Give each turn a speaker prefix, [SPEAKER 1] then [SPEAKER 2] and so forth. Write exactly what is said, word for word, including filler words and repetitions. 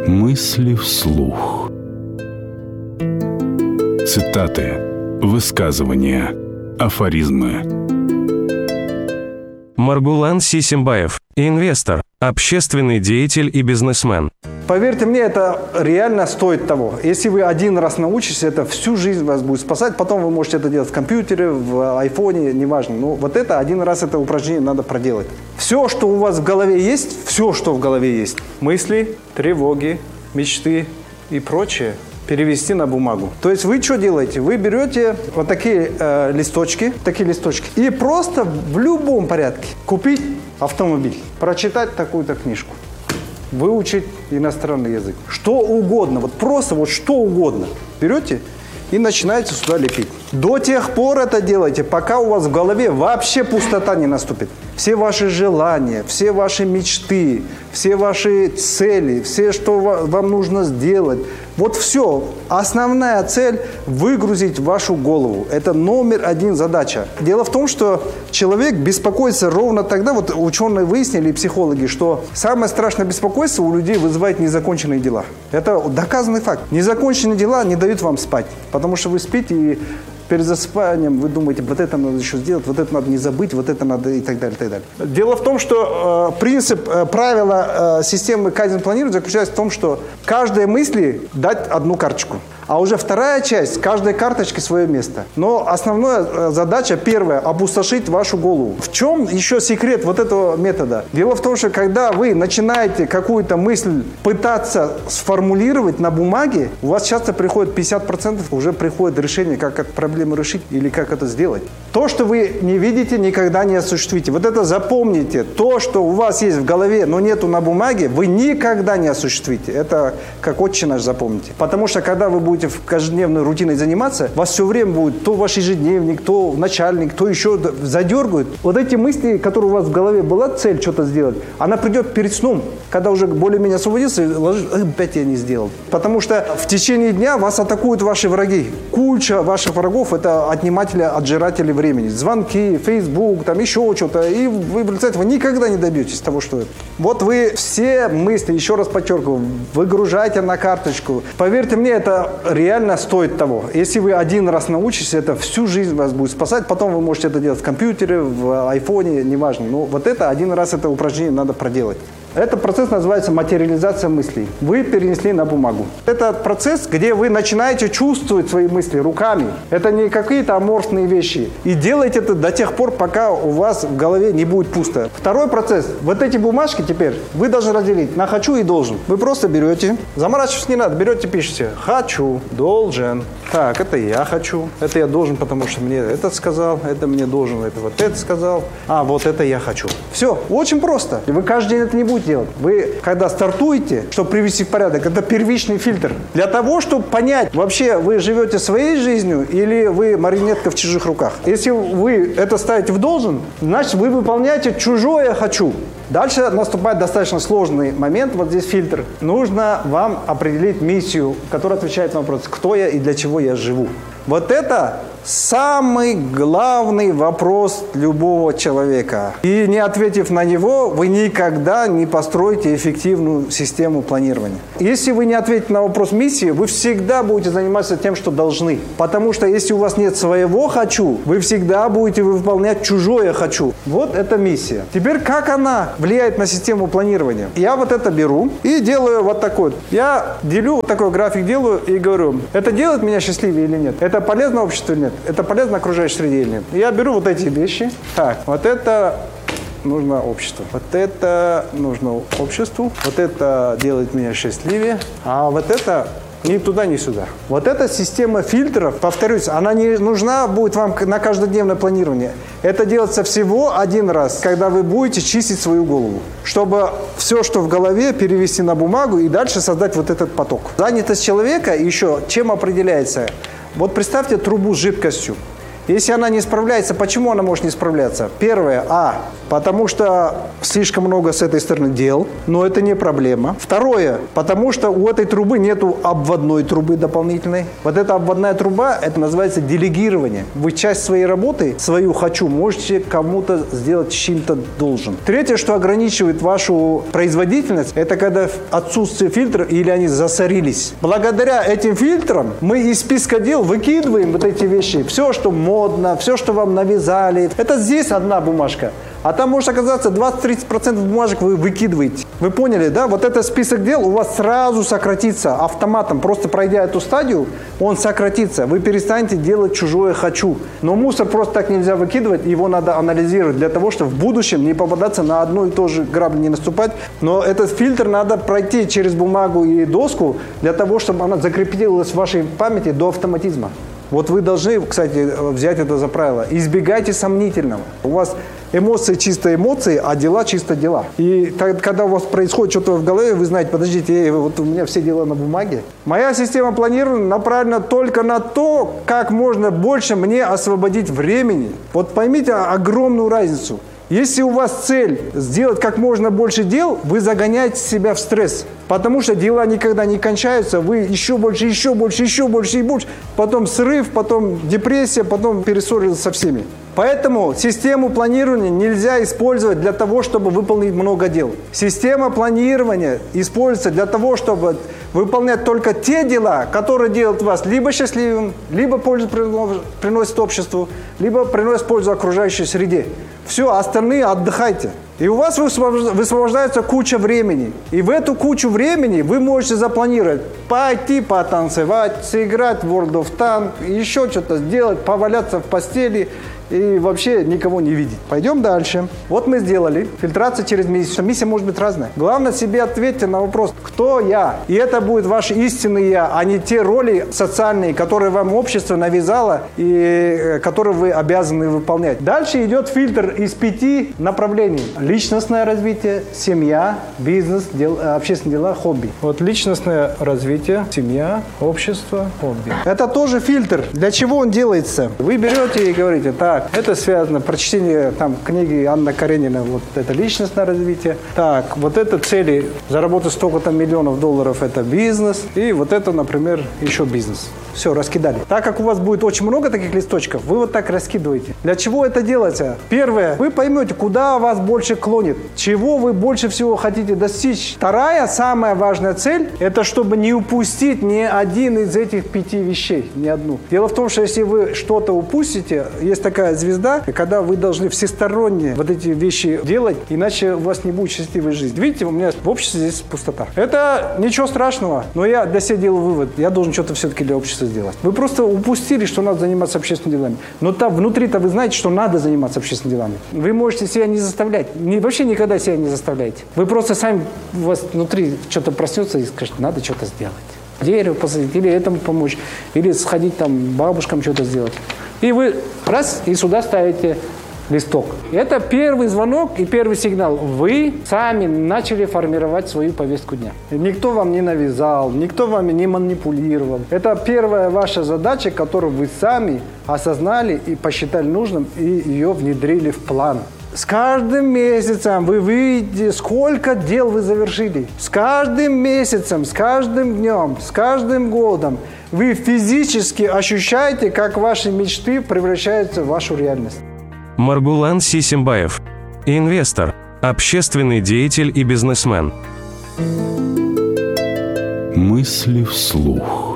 [SPEAKER 1] Мысли вслух. Цитаты, высказывания, афоризмы.
[SPEAKER 2] Маргулан Сисимбаев, инвестор, общественный деятель и бизнесмен.
[SPEAKER 3] Поверьте мне, это реально стоит того. Если вы один раз научитесь, это всю жизнь вас будет спасать. Потом вы можете это делать в компьютере, в айфоне, неважно. Но вот это один раз это упражнение надо проделать. Все, что у вас в голове есть, все, что в голове есть, мысли, тревоги, мечты и прочее, перевести на бумагу. То есть вы что делаете? Вы берете вот такие э, листочки, такие листочки, и просто в любом порядке купить автомобиль, прочитать такую-то книжку, выучить иностранный язык. Что угодно, вот просто вот что угодно. Берете и начинаете сюда лепить. До тех пор это делайте, пока у вас в голове вообще пустота не наступит. Все ваши желания, все ваши мечты, все ваши цели, все, что вам нужно сделать. Вот все. Основная цель – выгрузить в вашу голову. Это номер один задача. Дело в том, что человек беспокоится ровно тогда, вот ученые выяснили, и психологи, что самое страшное беспокойство у людей вызывает незаконченные дела. Это доказанный факт. Незаконченные дела не дают вам спать, потому что вы спите и перед засыпанием вы думаете, вот это надо еще сделать, вот это надо не забыть, вот это надо и так далее, и так далее. Дело в том, что э, принцип, э, правила э, системы кайдзен-планирования заключается в том, что каждой мысли дать одну карточку. А уже вторая часть, каждой карточке свое место. Но основная задача, первая, опустошить вашу голову. В чем еще секрет вот этого метода? Дело в том, что когда вы начинаете какую-то мысль пытаться сформулировать на бумаге, у вас часто приходит пятьдесят процентов, уже приходит решение, как эту проблему решить или как это сделать. То, что вы не видите, никогда не осуществите. Вот это запомните. То, что у вас есть в голове, но нету на бумаге, вы никогда не осуществите. Это как отче наш запомните. Потому что когда вы будете в каждодневной рутиной заниматься, вас все время будет то ваш ежедневник, то начальник, то еще задергают. Вот эти мысли, которые у вас в голове была цель что-то сделать, она придет перед сном, когда уже более-менее освободился, и ложишь, опять я не сделал. Потому что в течение дня вас атакуют ваши враги. Куча ваших врагов – это отниматели, отжиратели времени. Звонки, Facebook, там еще что-то. И вы, в результате, вы никогда не добьетесь того, что это. Вот вы все мысли, еще раз подчеркиваю, выгружайте на карточку. Поверьте мне, это реально стоит того. Если вы один раз научитесь, это всю жизнь вас будет спасать. Потом вы можете это делать в компьютере, в айфоне, неважно. Но вот это один раз это упражнение надо проделать. Этот процесс называется материализация мыслей. Вы перенесли на бумагу. Это процесс, где вы начинаете чувствовать свои мысли руками. Это не какие-то аморфные вещи. И делайте это до тех пор, пока у вас в голове не будет пусто. Второй процесс. Вот эти бумажки теперь вы должны разделить на «хочу» и «должен». Вы просто берете, заморачиваться не надо, берете, пишете «хочу», «должен». Так, это я хочу, это я должен, потому что мне этот сказал, это мне должен, это вот это сказал, а вот это я хочу. Все, очень просто. И вы каждый день это не будете делать. Вы, когда стартуете, чтобы привести в порядок, это первичный фильтр. Для того, чтобы понять, вообще вы живете своей жизнью или вы марионетка в чужих руках. Если вы это ставите в должен, значит вы выполняете чужое «хочу». Дальше наступает достаточно сложный момент, вот здесь фильтр. Нужно вам определить миссию, которая отвечает на вопрос, кто я и для чего я живу. Вот это самый главный вопрос любого человека. И не ответив на него, вы никогда не построите эффективную систему планирования. Если вы не ответите на вопрос миссии, вы всегда будете заниматься тем, что должны. Потому что если у вас нет своего «хочу», вы всегда будете выполнять чужое «хочу». Вот это миссия. Теперь как она влияет на систему планирования? Я вот это беру и делаю вот такой. Я делю, вот такой график делаю и говорю, это делает меня счастливее или нет? Это полезно обществу или нет? Это полезно окружающей среде или нет? Я беру вот эти вещи. Так, вот это нужно обществу. Вот это нужно обществу. Вот это делает меня счастливее. А вот это ни туда, ни сюда. Вот эта система фильтров, повторюсь, она не нужна будет вам на каждодневное планирование. Это делается всего один раз, когда вы будете чистить свою голову, чтобы все, что в голове, перевести на бумагу и дальше создать вот этот поток. Занятость человека еще чем определяется? Вот представьте трубу с жидкостью. Если она не справляется, почему она может не справляться? Первое, а, потому что слишком много с этой стороны дел, но это не проблема. Второе, потому что у этой трубы нету обводной трубы дополнительной. Вот эта обводная труба, это называется делегирование. Вы часть своей работы, свою «хочу», можете кому-то сделать чем-то должен. Третье, что ограничивает вашу производительность, это когда отсутствие фильтра или они засорились. Благодаря этим фильтрам мы из списка дел выкидываем вот эти вещи. Все, что модно, все, что вам навязали. Это здесь одна бумажка. А там может оказаться двадцать-тридцать процентов бумажек вы выкидываете. Вы поняли, да? Вот этот список дел у вас сразу сократится автоматом. Просто пройдя эту стадию, он сократится. Вы перестанете делать чужое «хочу». Но мусор просто так нельзя выкидывать, его надо анализировать для того, чтобы в будущем не попадаться на одну и ту же грабли, не наступать. Но этот фильтр надо пройти через бумагу и доску для того, чтобы она закрепилась в вашей памяти до автоматизма. Вот вы должны, кстати, взять это за правило. Избегайте сомнительного. У вас эмоции чисто эмоции, а дела чисто дела. И когда у вас происходит что-то в голове, вы знаете, подождите, вот у меня все дела на бумаге. Моя система планирования направлена только на то, как можно больше мне освободить времени. Вот поймите огромную разницу. Если у вас цель сделать как можно больше дел, вы загоняете себя в стресс. Потому что дела никогда не кончаются, вы еще больше, еще больше, еще больше и больше. Потом срыв, потом депрессия, потом перессорились со всеми. Поэтому систему планирования нельзя использовать для того, чтобы выполнить много дел. Система планирования используется для того, чтобы выполнять только те дела, которые делают вас либо счастливым, либо пользу приносят обществу, либо приносят пользу окружающей среде. Все, остальные отдыхайте. И у вас высвобождается куча времени. И в эту кучу времени вы можете запланировать пойти потанцевать, сыграть в World of Tanks, еще что-то сделать, поваляться в постели и вообще никого не видеть. Пойдем дальше. Вот мы сделали. Фильтрация через миссию. Миссия может быть разная. Главное, себе ответьте на вопрос, кто я? И это будет ваш истинный я, а не те роли социальные, которые вам общество навязало и которые вы обязаны выполнять. Дальше идет фильтр из пяти направлений. Личностное развитие, семья, бизнес, дел, общественные дела, хобби. Вот личностное развитие, семья, общество, хобби. Это тоже фильтр. Для чего он делается? Вы берете и говорите, так, это связано, прочтение там книги Анна Каренина, вот это личностное развитие. Так, вот это цели, заработать столько-то миллионов долларов, это бизнес. И вот это, например, еще бизнес. Все, раскидали. Так как у вас будет очень много таких листочков, вы вот так раскидываете. Для чего это делается? Первое, вы поймете, куда вас больше клонит, чего вы больше всего хотите достичь. Вторая, самая важная цель, это чтобы не упустить ни один из этих пяти вещей, ни одну. Дело в том, что если вы что-то упустите, есть такая звезда, когда вы должны всесторонне вот эти вещи делать, иначе у вас не будет счастливой жизни. Видите, у меня в обществе здесь пустота. Это ничего страшного, но я для себя делаю вывод, я должен что-то все-таки для общества сделать. Вы просто упустили, что надо заниматься общественными делами. Но там внутри-то вы знаете, что надо заниматься общественными делами. Вы можете себя не заставлять. Не, вообще никогда себя не заставляйте. Вы просто сами, у вас внутри что-то проснется и скажете, надо что-то сделать. Дерево посадить, или этому помочь, или сходить там бабушкам что-то сделать. И вы раз, и сюда ставите листок. Это первый звонок и первый сигнал. Вы сами начали формировать свою повестку дня. Никто вам не навязал, никто вами не манипулировал. Это первая ваша задача, которую вы сами осознали и посчитали нужным, и ее внедрили в план. С каждым месяцем вы видите, сколько дел вы завершили. С каждым месяцем, с каждым днем, с каждым годом вы физически ощущаете, как ваши мечты превращаются в вашу реальность.
[SPEAKER 2] Маргулан Сисимбаев. Инвестор, общественный деятель и бизнесмен.
[SPEAKER 1] Мысли вслух.